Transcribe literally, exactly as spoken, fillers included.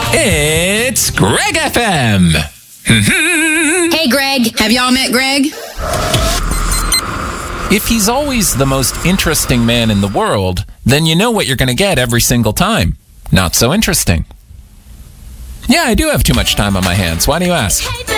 It's Greg F M. Hey, Greg. Have y'all met Greg? If he's always the most interesting man in the world, then you know what you're going to get every single time. Not so interesting. Yeah, I do have too much time on my hands. Why do you ask? Hey,